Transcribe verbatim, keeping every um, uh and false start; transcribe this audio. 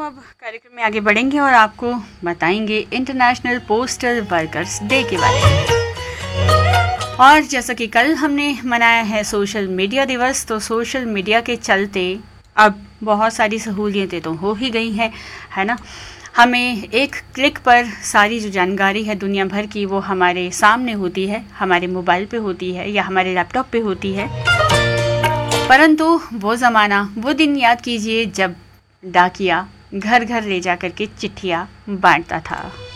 अब कार्यक्रम में आगे बढ़ेंगे और आपको बताएंगे इंटरनेशनल पोस्टल वर्कर्स डे के बारे में। और जैसा कि कल हमने मनाया है सोशल मीडिया दिवस, तो सोशल मीडिया के चलते अब बहुत सारी सहूलियतें तो हो ही गई हैं, है ना। हमें एक क्लिक पर सारी जो जानकारी है दुनिया भर की वो हमारे सामने होती है, हमारे मोबाइल पे होती है या हमारे लैपटॉप पे होती है। परंतु वो ज़माना, वो दिन याद कीजिए जब डाकिया घर घर ले जा कर के चिट्ठियाँ बांटता था।